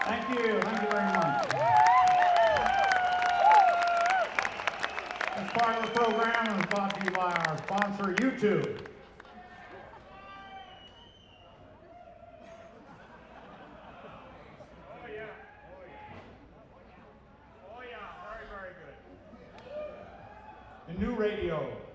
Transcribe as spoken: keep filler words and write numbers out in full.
Thank you. Thank you very much. This part of the program is brought to you by our sponsor, YouTube. Oh yeah, oh yeah. Oh yeah, very, very good. The new radio.